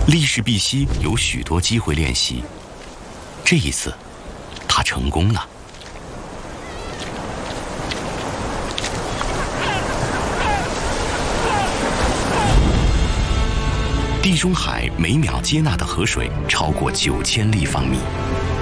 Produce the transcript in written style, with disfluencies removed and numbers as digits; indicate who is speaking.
Speaker 1: 力士碧溪有许多机会练习，这一次，他成功了。地中海每秒接纳的河水超过9000立方米。